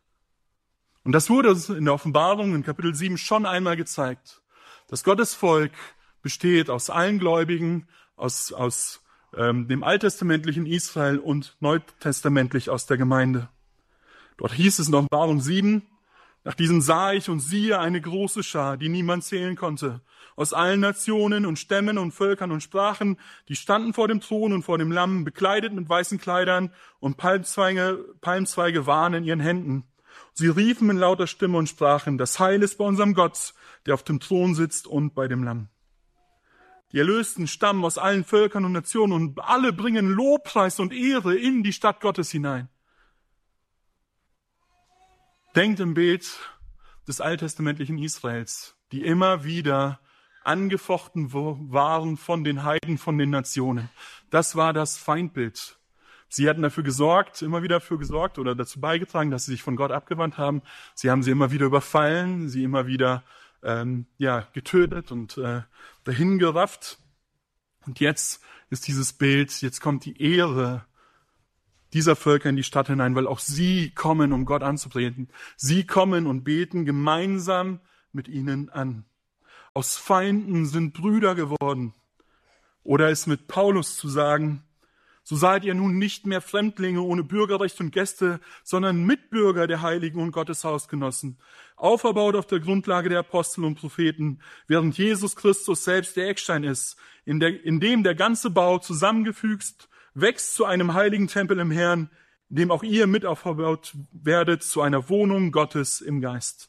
Und das wurde in der Offenbarung in Kapitel sieben schon einmal gezeigt, dass Gottes Volk besteht aus allen Gläubigen, aus, aus ähm, dem alttestamentlichen Israel und neutestamentlich aus der Gemeinde. Dort hieß es in Offenbarung sieben, nach diesem sah ich und siehe eine große Schar, die niemand zählen konnte, aus allen Nationen und Stämmen und Völkern und Sprachen, die standen vor dem Thron und vor dem Lamm, bekleidet mit weißen Kleidern und Palmzweige, Palmzweige waren in ihren Händen. Sie riefen in lauter Stimme und sprachen, das Heil ist bei unserem Gott, der auf dem Thron sitzt und bei dem Lamm. Die Erlösten stammen aus allen Völkern und Nationen und alle bringen Lobpreis und Ehre in die Stadt Gottes hinein. Denkt im Bild des alttestamentlichen Israels, die immer wieder angefochten waren von den Heiden, von den Nationen. Das war das Feindbild. Sie hatten dafür gesorgt, immer wieder dafür gesorgt oder dazu beigetragen, dass sie sich von Gott abgewandt haben. Sie haben sie immer wieder überfallen, sie immer wieder ähm, ja getötet und äh, dahingerafft. Und jetzt ist dieses Bild, jetzt kommt die Ehre dieser Völker in die Stadt hinein, weil auch sie kommen, um Gott anzubeten. Sie kommen und beten gemeinsam mit ihnen an. Aus Feinden sind Brüder geworden. Oder es mit Paulus zu sagen, so seid ihr nun nicht mehr Fremdlinge ohne Bürgerrecht und Gäste, sondern Mitbürger der Heiligen und Gottes Hausgenossen, auferbaut auf der Grundlage der Apostel und Propheten, während Jesus Christus selbst der Eckstein ist, in, der, in dem der ganze Bau zusammengefügt wächst zu einem heiligen Tempel im Herrn, in dem auch ihr mit aufgebaut werdet zu einer Wohnung Gottes im Geist.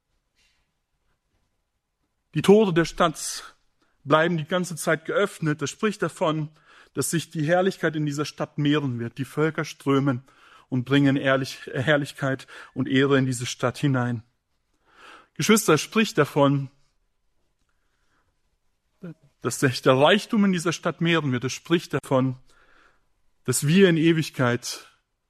Die Tore der Stadt bleiben die ganze Zeit geöffnet. Das spricht davon, dass sich die Herrlichkeit in dieser Stadt mehren wird. Die Völker strömen und bringen Ehrlich, Herrlichkeit und Ehre in diese Stadt hinein. Geschwister, spricht davon, dass sich der Reichtum in dieser Stadt mehren wird. Es spricht davon, dass wir in Ewigkeit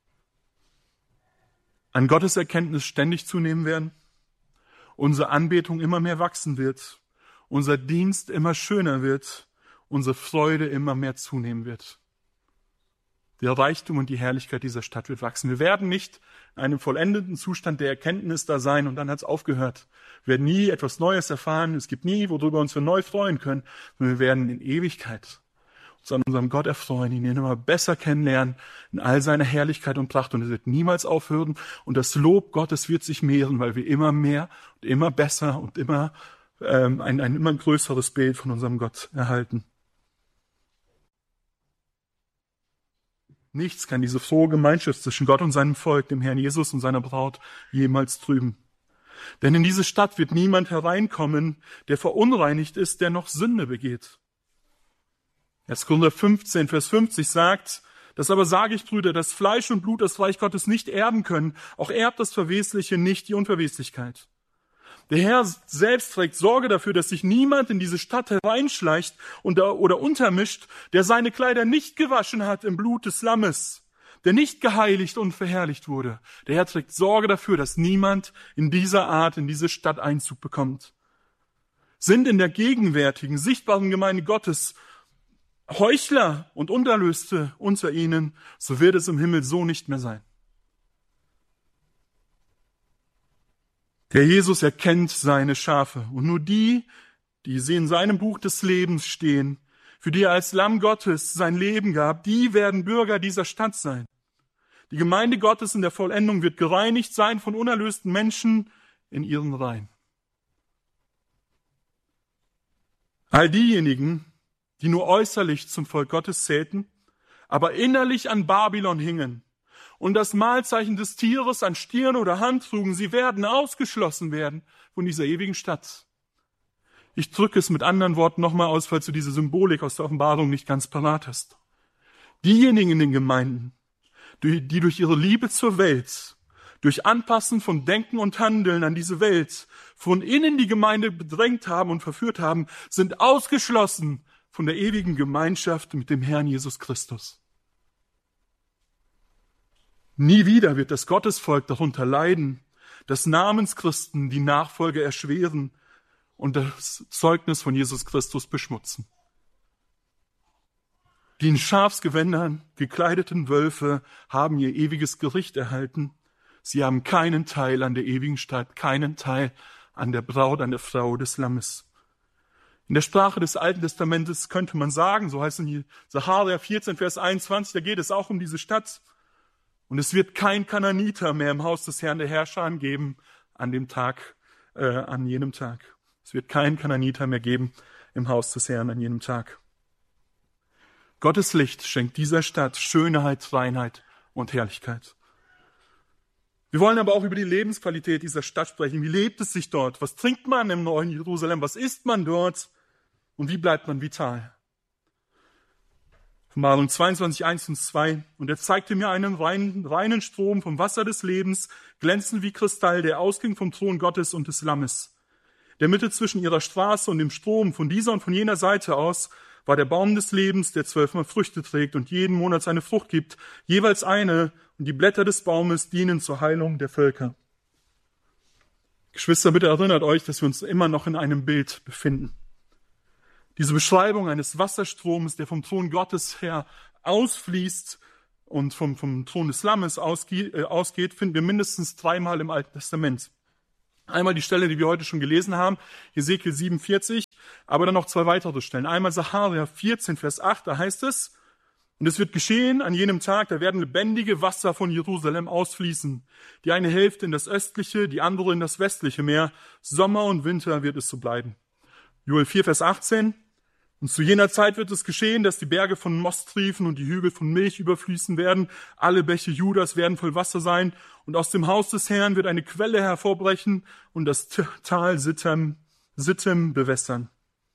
an Gottes Erkenntnis ständig zunehmen werden, unsere Anbetung immer mehr wachsen wird, unser Dienst immer schöner wird, unsere Freude immer mehr zunehmen wird. Der Reichtum und die Herrlichkeit dieser Stadt wird wachsen. Wir werden nicht in einem vollendeten Zustand der Erkenntnis da sein und dann hat es aufgehört. Wir werden nie etwas Neues erfahren. Es gibt nie, worüber uns wir neu freuen können. Wir werden in Ewigkeit uns an unserem Gott erfreuen, ihn immer besser kennenlernen, in all seiner Herrlichkeit und Pracht. Und es wird niemals aufhören. Und das Lob Gottes wird sich mehren, weil wir immer mehr und immer besser und immer ähm, ein, ein immer größeres Bild von unserem Gott erhalten. Nichts kann diese frohe Gemeinschaft zwischen Gott und seinem Volk, dem Herrn Jesus und seiner Braut, jemals trüben. Denn in diese Stadt wird niemand hereinkommen, der verunreinigt ist, der noch Sünde begeht. erster Korinther fünfzehn, Vers fünfzig sagt, das aber sage ich, Brüder, dass Fleisch und Blut das Reich Gottes nicht erben können, auch erbt das Verwesliche nicht die Unverweslichkeit. Der Herr selbst trägt Sorge dafür, dass sich niemand in diese Stadt hereinschleicht oder untermischt, der seine Kleider nicht gewaschen hat im Blut des Lammes, der nicht geheiligt und verherrlicht wurde. Der Herr trägt Sorge dafür, dass niemand in dieser Art in diese Stadt Einzug bekommt. Sind in der gegenwärtigen, sichtbaren Gemeinde Gottes Heuchler und Unerlöste unter ihnen, so wird es im Himmel so nicht mehr sein. Der Jesus erkennt seine Schafe und nur die, die sie in seinem Buch des Lebens stehen, für die er als Lamm Gottes sein Leben gab, die werden Bürger dieser Stadt sein. Die Gemeinde Gottes in der Vollendung wird gereinigt sein von unerlösten Menschen in ihren Reihen. All diejenigen, die nur äußerlich zum Volk Gottes zählten, aber innerlich an Babylon hingen und das Mahlzeichen des Tieres an Stirn oder Hand trugen, sie werden ausgeschlossen werden von dieser ewigen Stadt. Ich drücke es mit anderen Worten nochmal aus, falls du diese Symbolik aus der Offenbarung nicht ganz parat hast. Diejenigen in den Gemeinden, die durch ihre Liebe zur Welt, durch Anpassen von Denken und Handeln an diese Welt, von innen die Gemeinde bedrängt haben und verführt haben, sind ausgeschlossen von der ewigen Gemeinschaft mit dem Herrn Jesus Christus. Nie wieder wird das Gottesvolk darunter leiden, dass Namenschristen die Nachfolge erschweren und das Zeugnis von Jesus Christus beschmutzen. Die in Schafsgewändern gekleideten Wölfe haben ihr ewiges Gericht erhalten. Sie haben keinen Teil an der ewigen Stadt, keinen Teil an der Braut, an der Frau des Lammes. In der Sprache des Alten Testamentes könnte man sagen, so heißt es in Sacharja vierzehn, Vers einundzwanzig, da geht es auch um diese Stadt. Und es wird kein Kananiter mehr im Haus des Herrn der Herrscher geben an dem Tag, äh, an jenem Tag. Es wird kein Kananiter mehr geben im Haus des Herrn an jenem Tag. Gottes Licht schenkt dieser Stadt Schönheit, Reinheit und Herrlichkeit. Wir wollen aber auch über die Lebensqualität dieser Stadt sprechen. Wie lebt es sich dort? Was trinkt man im neuen Jerusalem? Was isst man dort? Und wie bleibt man vital? Offenbarung zweiundzwanzig, eins und zwei. Und er zeigte mir einen reinen, reinen Strom vom Wasser des Lebens, glänzend wie Kristall, der ausging vom Thron Gottes und des Lammes. Der Mitte zwischen ihrer Straße und dem Strom, von dieser und von jener Seite aus, war der Baum des Lebens, der zwölfmal Früchte trägt und jeden Monat seine Frucht gibt, jeweils eine, und die Blätter des Baumes dienen zur Heilung der Völker. Geschwister, bitte erinnert euch, dass wir uns immer noch in einem Bild befinden. Diese Beschreibung eines Wasserstroms, der vom Thron Gottes her ausfließt und vom, vom Thron des Lammes ausgeht, äh, ausgeht, finden wir mindestens dreimal im Alten Testament. Einmal die Stelle, die wir heute schon gelesen haben, Hesekiel siebenundvierzig, aber dann noch zwei weitere Stellen. Einmal Sacharja vierzehn, Vers acht, da heißt es, und es wird geschehen an jenem Tag, da werden lebendige Wasser von Jerusalem ausfließen. Die eine Hälfte in das östliche, die andere in das westliche Meer. Sommer und Winter wird es so bleiben. Joel vier, Vers achtzehn, und zu jener Zeit wird es geschehen, dass die Berge von Most triefen und die Hügel von Milch überfließen werden. Alle Bäche Judas werden voll Wasser sein. Und aus dem Haus des Herrn wird eine Quelle hervorbrechen und das Tal Sittim, Sittim bewässern.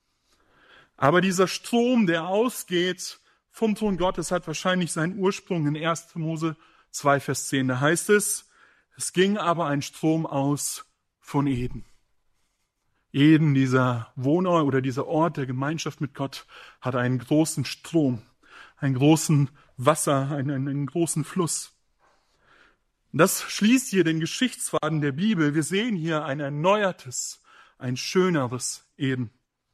Aber dieser Strom, der ausgeht vom Thron Gottes, hat wahrscheinlich seinen Ursprung in erster Mose zwei, Vers zehn. Da heißt es, es ging aber ein Strom aus von Eden. Eden, dieser Wohnort oder dieser Ort der Gemeinschaft mit Gott, hat einen großen Strom, einen großen Wasser, einen, einen großen Fluss. Und das schließt hier den Geschichtsfaden der Bibel. Wir sehen hier ein erneuertes, ein schöneres Eden.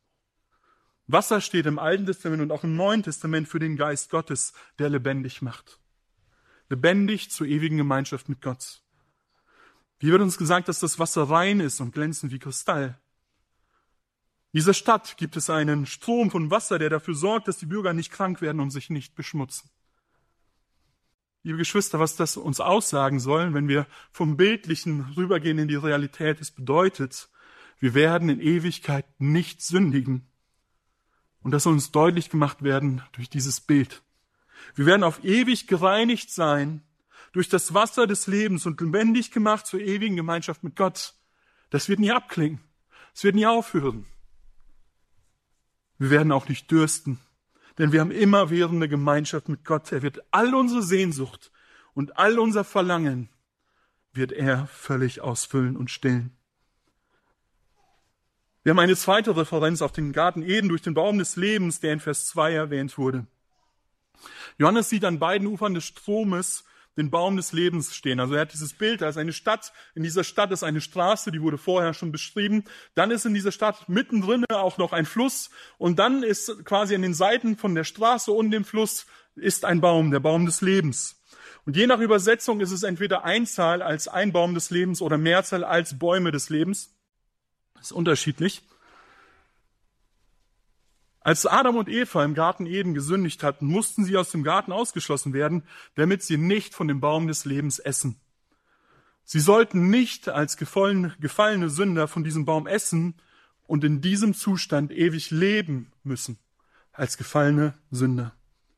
Wasser steht im Alten Testament und auch im Neuen Testament für den Geist Gottes, der lebendig macht. Lebendig zur ewigen Gemeinschaft mit Gott. Hier wird uns gesagt, dass das Wasser rein ist und glänzend wie Kristall. In dieser Stadt gibt es einen Strom von Wasser, der dafür sorgt, dass die Bürger nicht krank werden und sich nicht beschmutzen. Liebe Geschwister, was das uns aussagen soll, wenn wir vom Bildlichen rübergehen in die Realität, es bedeutet, wir werden in Ewigkeit nicht sündigen. Und das soll uns deutlich gemacht werden durch dieses Bild. Wir werden auf ewig gereinigt sein durch das Wasser des Lebens und lebendig gemacht zur ewigen Gemeinschaft mit Gott. Das wird nie abklingen. Es wird nie aufhören. Wir werden auch nicht dürsten, denn wir haben immerwährende Gemeinschaft mit Gott. Er wird all unsere Sehnsucht und all unser Verlangen wird er völlig ausfüllen und stillen. Wir haben eine zweite Referenz auf den Garten Eden durch den Baum des Lebens, der in Vers zwei erwähnt wurde. Johannes sieht an beiden Ufern des Stromes den Baum des Lebens stehen. Also er hat dieses Bild, da ist eine Stadt, in dieser Stadt ist eine Straße, die wurde vorher schon beschrieben. Dann ist in dieser Stadt mittendrin auch noch ein Fluss und dann ist quasi an den Seiten von der Straße und dem Fluss ist ein Baum, der Baum des Lebens. Und je nach Übersetzung ist es entweder Einzahl als ein Baum des Lebens oder Mehrzahl als Bäume des Lebens. Das ist unterschiedlich. Als Adam und Eva im Garten Eden gesündigt hatten, mussten sie aus dem Garten ausgeschlossen werden, damit sie nicht von dem Baum des Lebens essen. Sie sollten nicht als gefallene Sünder von diesem Baum essen und in diesem Zustand ewig leben müssen, als gefallene Sünder.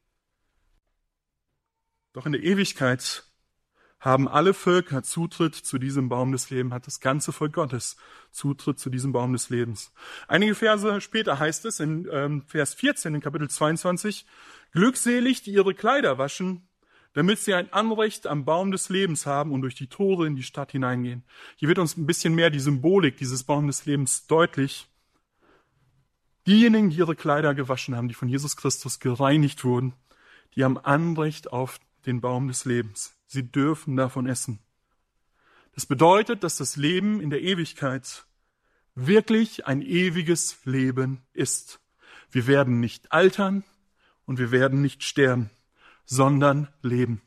Doch in der Ewigkeit haben alle Völker Zutritt zu diesem Baum des Lebens, hat das ganze Volk Gottes Zutritt zu diesem Baum des Lebens. Einige Verse später heißt es in ähm, Vers vierzehn in Kapitel zweiundzwanzig, glückselig, die ihre Kleider waschen, damit sie ein Anrecht am Baum des Lebens haben und durch die Tore in die Stadt hineingehen. Hier wird uns ein bisschen mehr die Symbolik dieses Baum des Lebens deutlich. Diejenigen, die ihre Kleider gewaschen haben, die von Jesus Christus gereinigt wurden, die haben Anrecht auf den Baum des Lebens. Sie dürfen davon essen. Das bedeutet, dass das Leben in der Ewigkeit wirklich ein ewiges Leben ist. Wir werden nicht altern und wir werden nicht sterben, sondern leben.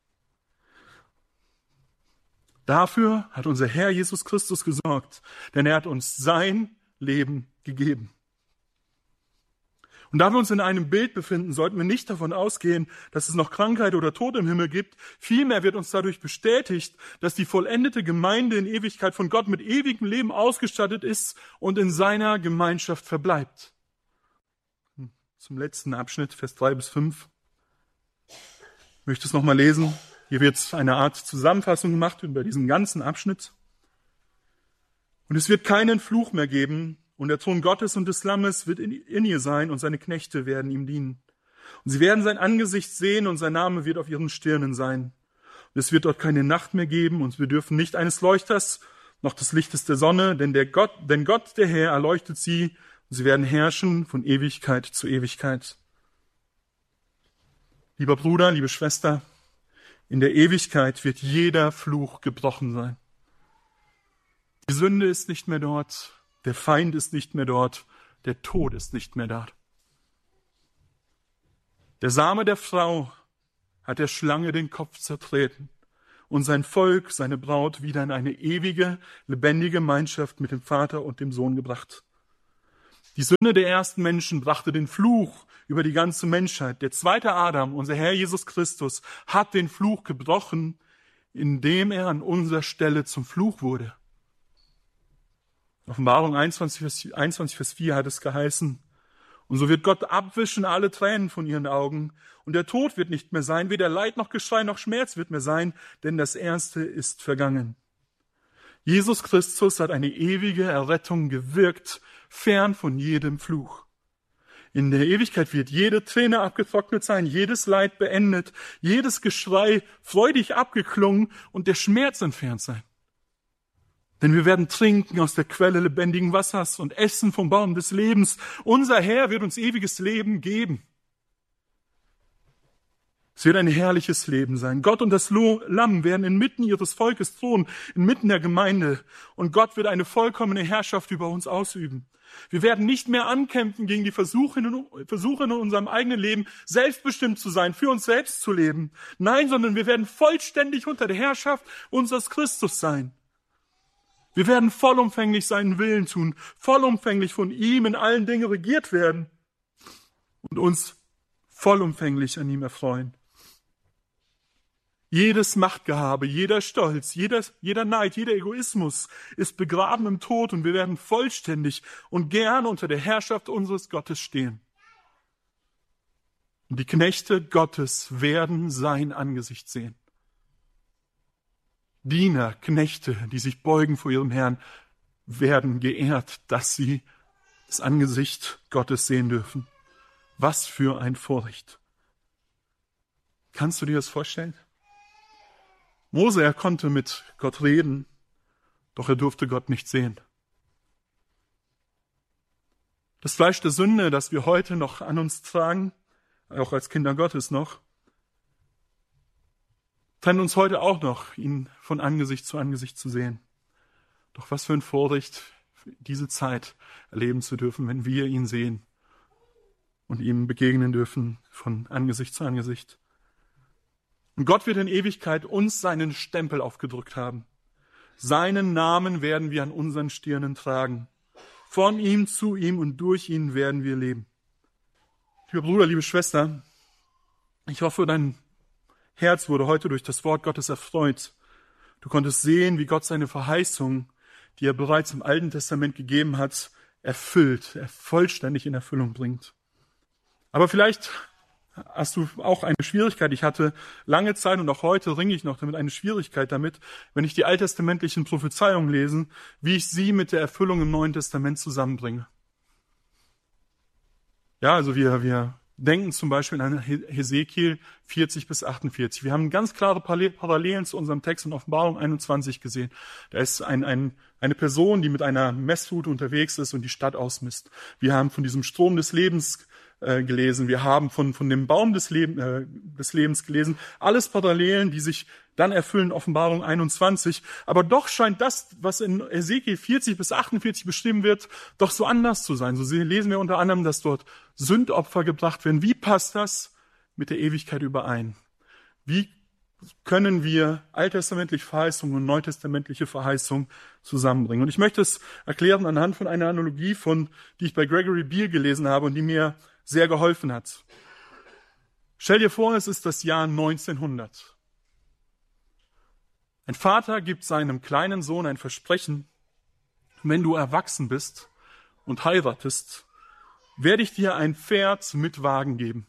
Dafür hat unser Herr Jesus Christus gesorgt, denn er hat uns sein Leben gegeben. Und da wir uns in einem Bild befinden, sollten wir nicht davon ausgehen, dass es noch Krankheit oder Tod im Himmel gibt. Vielmehr wird uns dadurch bestätigt, dass die vollendete Gemeinde in Ewigkeit von Gott mit ewigem Leben ausgestattet ist und in seiner Gemeinschaft verbleibt. Zum letzten Abschnitt, Vers drei bis fünf. Ich möchte es nochmal lesen. Hier wird eine Art Zusammenfassung gemacht über diesen ganzen Abschnitt. Und es wird keinen Fluch mehr geben, und der Thron Gottes und des Lammes wird in, in ihr sein, und seine Knechte werden ihm dienen. Und sie werden sein Angesicht sehen, und sein Name wird auf ihren Stirnen sein. Und es wird dort keine Nacht mehr geben, und wir dürfen nicht eines Leuchters, noch des Lichtes der Sonne, denn der Gott, denn Gott, der Herr, erleuchtet sie, und sie werden herrschen von Ewigkeit zu Ewigkeit. Lieber Bruder, liebe Schwester, in der Ewigkeit wird jeder Fluch gebrochen sein. Die Sünde ist nicht mehr dort. Der Feind ist nicht mehr dort, der Tod ist nicht mehr da. Der Same der Frau hat der Schlange den Kopf zertreten und sein Volk, seine Braut, wieder in eine ewige, lebendige Gemeinschaft mit dem Vater und dem Sohn gebracht. Die Sünde der ersten Menschen brachte den Fluch über die ganze Menschheit. Der zweite Adam, unser Herr Jesus Christus, hat den Fluch gebrochen, indem er an unserer Stelle zum Fluch wurde. Offenbarung einundzwanzig, Vers vier hat es geheißen, und so wird Gott abwischen alle Tränen von ihren Augen, und der Tod wird nicht mehr sein, weder Leid noch Geschrei noch Schmerz wird mehr sein, denn das Erste ist vergangen. Jesus Christus hat eine ewige Errettung gewirkt, fern von jedem Fluch. In der Ewigkeit wird jede Träne abgetrocknet sein, jedes Leid beendet, jedes Geschrei freudig abgeklungen und der Schmerz entfernt sein. Denn wir werden trinken aus der Quelle lebendigen Wassers und essen vom Baum des Lebens. Unser Herr wird uns ewiges Leben geben. Es wird ein herrliches Leben sein. Gott und das Lamm werden inmitten ihres Volkes thronen, inmitten der Gemeinde. Und Gott wird eine vollkommene Herrschaft über uns ausüben. Wir werden nicht mehr ankämpfen gegen die Versuche in, Versuche in unserem eigenen Leben, selbstbestimmt zu sein, für uns selbst zu leben. Nein, sondern wir werden vollständig unter der Herrschaft unseres Christus sein. Wir werden vollumfänglich seinen Willen tun, vollumfänglich von ihm in allen Dingen regiert werden und uns vollumfänglich an ihm erfreuen. Jedes Machtgehabe, jeder Stolz, jeder, jeder Neid, jeder Egoismus ist begraben im Tod und wir werden vollständig und gern unter der Herrschaft unseres Gottes stehen. Und die Knechte Gottes werden sein Angesicht sehen. Diener, Knechte, die sich beugen vor ihrem Herrn, werden geehrt, dass sie das Angesicht Gottes sehen dürfen. Was für ein Vorrecht. Kannst du dir das vorstellen? Mose, er konnte mit Gott reden, doch er durfte Gott nicht sehen. Das Fleisch der Sünde, das wir heute noch an uns tragen, auch als Kinder Gottes noch, trennt uns heute auch noch, ihn von Angesicht zu Angesicht zu sehen. Doch was für ein Vorrecht, diese Zeit erleben zu dürfen, wenn wir ihn sehen und ihm begegnen dürfen von Angesicht zu Angesicht. Und Gott wird in Ewigkeit uns seinen Stempel aufgedrückt haben. Seinen Namen werden wir an unseren Stirnen tragen. Von ihm, zu ihm und durch ihn werden wir leben. Lieber Bruder, liebe Schwester, ich hoffe, dein Herz wurde heute durch das Wort Gottes erfreut. Du konntest sehen, wie Gott seine Verheißung, die er bereits im Alten Testament gegeben hat, erfüllt, er vollständig in Erfüllung bringt. Aber vielleicht hast du auch eine Schwierigkeit. Ich hatte lange Zeit und auch heute ringe ich noch damit eine Schwierigkeit damit, wenn ich die alttestamentlichen Prophezeiungen lese, wie ich sie mit der Erfüllung im Neuen Testament zusammenbringe. Ja, also wir, wir denken zum Beispiel an Hesekiel vierzig bis achtundvierzig. Wir haben ganz klare Parallelen zu unserem Text in Offenbarung einundzwanzig gesehen. Da ist ein, ein, eine Person, die mit einer Messrute unterwegs ist und die Stadt ausmisst. Wir haben von diesem Strom des Lebens gelesen. Wir haben von, von dem Baum des, Leb, äh, des Lebens gelesen. Alles Parallelen, die sich dann erfüllen in Offenbarung einundzwanzig. Aber doch scheint das, was in Hesekiel vierzig bis achtundvierzig beschrieben wird, doch so anders zu sein. So lesen wir unter anderem, dass dort Sündopfer gebracht werden. Wie passt das mit der Ewigkeit überein? Wie können wir alttestamentliche Verheißungen und neutestamentliche Verheißungen zusammenbringen? Und ich möchte es erklären anhand von einer Analogie, von, die ich bei Gregory Beale gelesen habe und die mir sehr geholfen hat. Stell dir vor, es ist das Jahr neunzehnhundert. Ein Vater gibt seinem kleinen Sohn ein Versprechen: Wenn du erwachsen bist und heiratest, werde ich dir ein Pferd mit Wagen geben.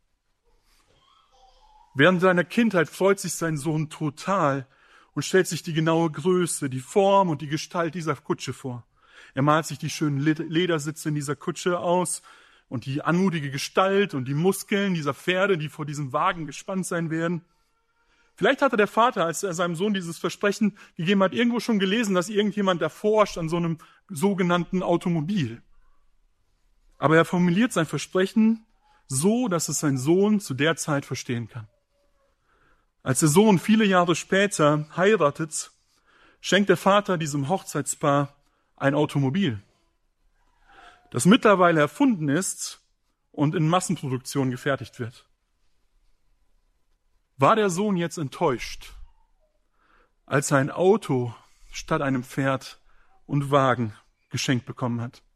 Während seiner Kindheit freut sich sein Sohn total und stellt sich die genaue Größe, die Form und die Gestalt dieser Kutsche vor. Er malt sich die schönen Ledersitze in dieser Kutsche aus und die anmutige Gestalt und die Muskeln dieser Pferde, die vor diesem Wagen gespannt sein werden. Vielleicht hatte der Vater, als er seinem Sohn dieses Versprechen gegeben hat, irgendwo schon gelesen, dass irgendjemand erforscht an so einem sogenannten Automobil. Aber er formuliert sein Versprechen so, dass es sein Sohn zu der Zeit verstehen kann. Als der Sohn viele Jahre später heiratet, schenkt der Vater diesem Hochzeitspaar ein Automobil, das mittlerweile erfunden ist und in Massenproduktion gefertigt wird. War der Sohn jetzt enttäuscht, als er ein Auto statt einem Pferd und Wagen geschenkt bekommen hat?